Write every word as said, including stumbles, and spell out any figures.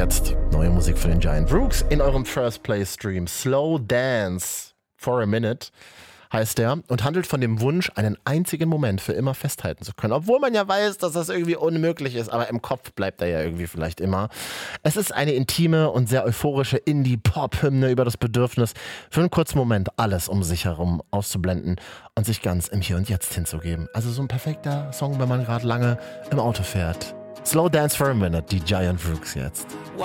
Jetzt neue Musik von den Giant Rooks in eurem First Play Stream. Slow Dance for a Minute heißt der und handelt von dem Wunsch, einen einzigen Moment für immer festhalten zu können. Obwohl man ja weiß, dass das irgendwie unmöglich ist, aber im Kopf bleibt er ja irgendwie vielleicht immer. Es ist eine intime und sehr euphorische Indie-Pop-Hymne über das Bedürfnis, für einen kurzen Moment alles um sich herum auszublenden und sich ganz im Hier und Jetzt hinzugeben. Also so ein perfekter Song, wenn man gerade lange im Auto fährt. Slow Dance for a Minute, die Giant Rooks jetzt.